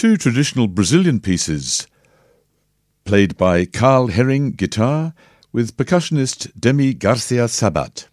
two traditional Brazilian pieces, played by Carl Herring guitar with percussionist Demi Garcia Sabat.